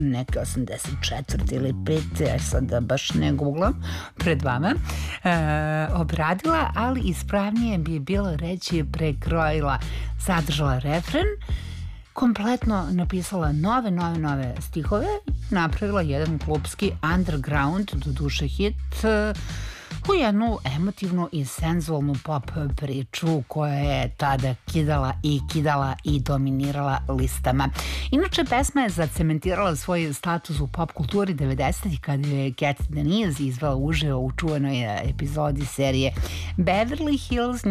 neke 84. ili 5. ja sad da baš ne googlam pred vama, obradila, ali ispravnije bi bilo reći prekrojila, sadržala refren, kompletno napisala nove stihove, napravila jedan klupski underground, do duše hit, u jednu emotivnu i senzualnu pop priču koja je tada kidala i dominirala listama. Inače, pesma je zacementirala svoj status u pop kulturi 90-ih kada je Cat Denise izvela uživo u čuvenoj epizodi serije Beverly Hills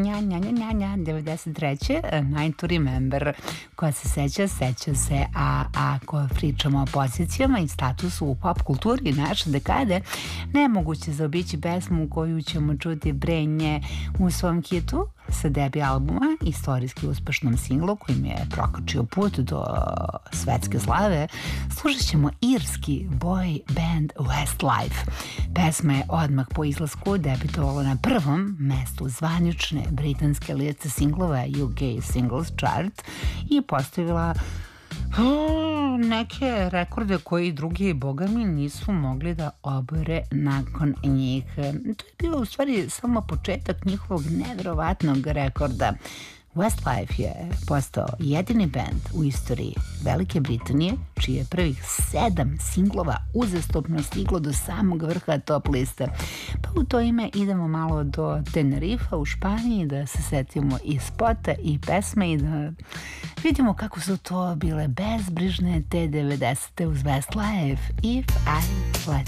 93. Night to Remember. Koja se seća se, a ako pričamo o pozicijama i statusu u pop kulturi naše dekade, nemoguće zaobići pesmu koju ćemo čuti pre nje u svom hitu sa debi albuma, istorijski uspešnom singlu kojim je prokačio put do svetske slave. Slušat ćemo irski boy band Westlife. Pesma je odmah po izlasku debitovala na prvom mestu zvanične britanske liste singlova UK Singles Chart i postavila neke rekorde koji drugi bogami nisu mogli da obore nakon njih. To je bio u stvari samo početak njihovog neverovatnog rekorda. Westlife je postao jedini band u istoriji Velike Britanije čiji je prvih 7 singlova uzastopno stiglo do samog vrha top liste. Pa u to ime idemo malo do Tenerifa u Španiji da se setimo i spota i pesme i da vidimo kako su to bile bezbrižne te 90. uz Westlife. If I Let